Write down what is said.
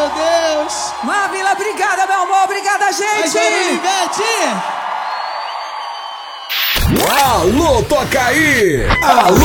meu Deus. Mavila, obrigada, meu amor. Obrigada, gente. Ivete. Alô, toca aí! Alô!